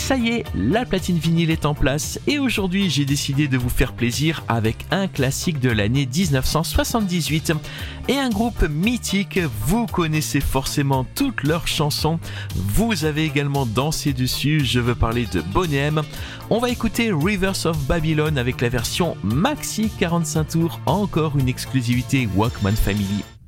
Ça y est, la platine vinyle est en place et aujourd'hui j'ai décidé de vous faire plaisir avec un classique de l'année 1978 et un groupe mythique, vous connaissez forcément toutes leurs chansons, vous avez également dansé dessus, je veux parler de Boney M. On va écouter Rivers of Babylon avec la version maxi 45 tours, encore une exclusivité Walkman Family.